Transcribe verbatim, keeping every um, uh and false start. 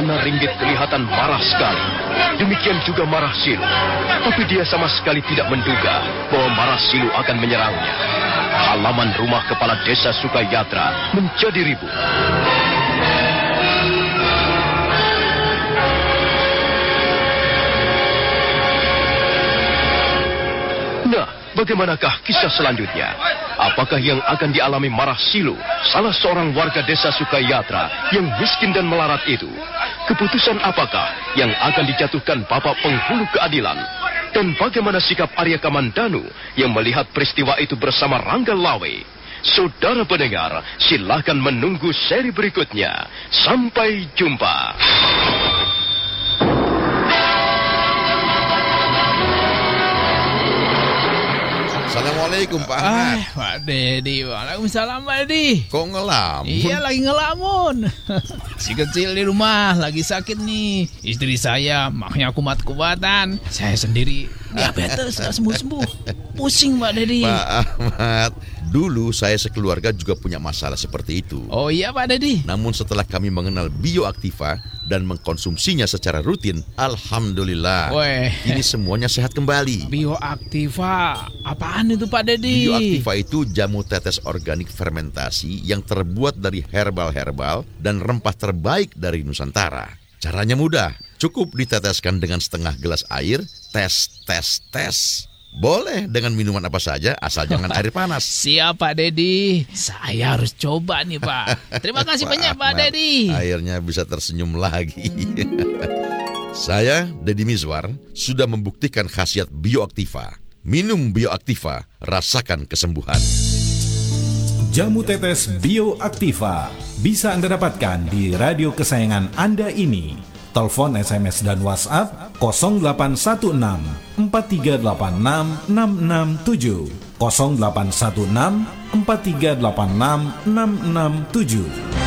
Nana Ringgit kelihatan marah sekali. Demikian juga Marah Silu. Tapi dia sama sekali tidak menduga bahwa Marah Silu akan menyerangnya. Halaman rumah kepala desa Sukayatra menjadi ribut. Nah, bagaimanakah kisah selanjutnya? Apakah yang akan dialami Marah Silu, salah seorang warga desa Sukayatra yang miskin dan melarat itu? Keputusan apakah yang akan dijatuhkan Bapak Penghulu Keadilan? Dan bagaimana sikap Arya Kamandanu yang melihat peristiwa itu bersama Rangga Lawe? Saudara pendengar, silakan menunggu seri berikutnya. Sampai jumpa. Assalamualaikum Pak Ahmad. Ah, Pak Dedi, waalaikumsalam Pak Dedi. Kok ngelamun? Iya lagi ngelamun. Si kecil di rumah lagi sakit nih. Istri saya maknya kumat-kumatan. Saya sendiri diabetes gak sembuh-sembuh. Pusing Pak Dedi. Pak Ahmad, dulu saya sekeluarga juga punya masalah seperti itu. Oh iya Pak Dedi. Namun setelah kami mengenal Bioaktiva dan mengkonsumsinya secara rutin, alhamdulillah, Weh. ini semuanya sehat kembali. Bioaktiva, apaan itu Pak Dedi? Bioaktiva itu jamu tetes organik fermentasi yang terbuat dari herbal-herbal dan rempah terbaik dari Nusantara. Caranya mudah, cukup diteteskan dengan setengah gelas air, tes, tes, tes. Boleh dengan minuman apa saja, asal jangan air panas. Siap Pak Dedi, saya harus coba nih Pak. Terima kasih banyak Pak Dedi. Akhirnya bisa tersenyum lagi. Saya, Deddy Mizwar, sudah membuktikan khasiat Bioaktiva. Minum Bioaktiva, rasakan kesembuhan. Jamu tetes Bioaktiva bisa Anda dapatkan di radio kesayangan Anda ini. Telepon, S M S, dan WhatsApp nol delapan satu enam empat tiga delapan enam enam enam tujuh nol delapan satu enam empat tiga delapan enam enam enam tujuh.